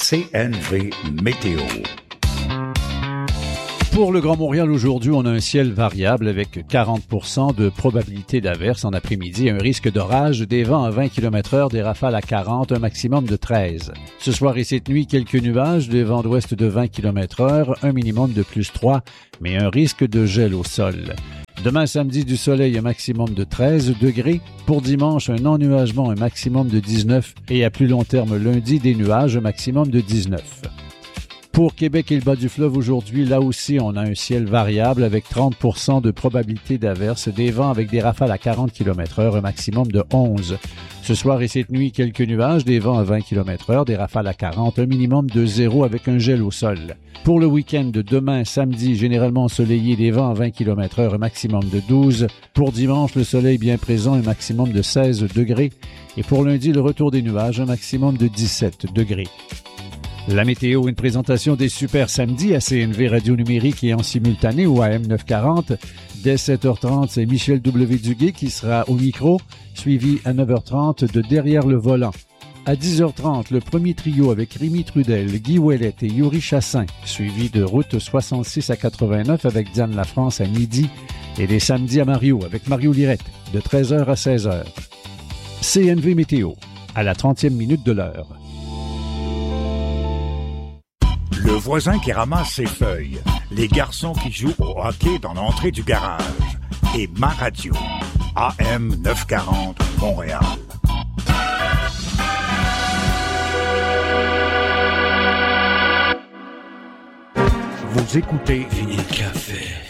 CNV Météo. Pour le Grand Montréal, aujourd'hui, on a un ciel variable avec 40% de probabilité d'averse en après-midi et un risque d'orage, des vents à 20 km/h, des rafales à 40, un maximum de 13. Ce soir et cette nuit, quelques nuages, des vents d'ouest de 20 km/h, un minimum de plus 3, mais un risque de gel au sol. Demain, samedi, du soleil, un maximum de 13 degrés. Pour dimanche, un ennuagement, un maximum de 19. Et à plus long terme, lundi, des nuages, un maximum de 19. Pour Québec et le bas du fleuve aujourd'hui, là aussi, on a un ciel variable avec 30% de probabilité d'averse, des vents avec des rafales à 40 km/h, un maximum de 11. Ce soir et cette nuit, quelques nuages, des vents à 20 km/h, des rafales à 40, un minimum de 0 avec un gel au sol. Pour le week-end de demain, samedi, généralement ensoleillé, des vents à 20 km/h, un maximum de 12. Pour dimanche, le soleil bien présent, un maximum de 16 degrés. Et pour lundi, le retour des nuages, un maximum de 17 degrés. La météo, une présentation des Super Samedis à CNV Radio Numérique et en simultané au AM 940. Dès 7h30, c'est Michel W. Duguay qui sera au micro, suivi à 9h30 de Derrière le volant. À 10h30, le premier trio avec Rémi Trudel, Guy Ouellette et Yuri Chassin, suivi de Route 66 à 89 avec Diane Lafrance à midi et les samedis à Mario avec Mario Lirette de 13h à 16h. CNV Météo, à la 30e minute de l'heure. Le voisin qui ramasse ses feuilles, les garçons qui jouent au hockey dans l'entrée du garage et ma radio, AM 940 Montréal. Vous écoutez Vinyle Café.